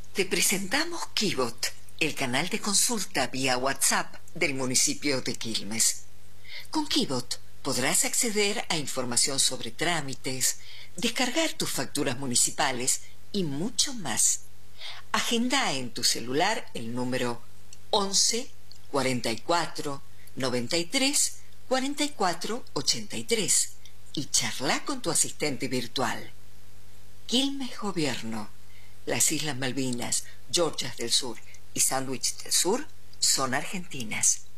Te presentamos Kibot, el canal de consulta vía WhatsApp del municipio de Quilmes. Con Kibot podrás acceder a información sobre trámites, descargar tus facturas municipales y mucho más. Agenda en tu celular el número 11 44 93 44 83 y charla con tu asistente virtual. Quilmes Gobierno. Las Islas Malvinas, Georgias del Sur y Sandwich del Sur son argentinas.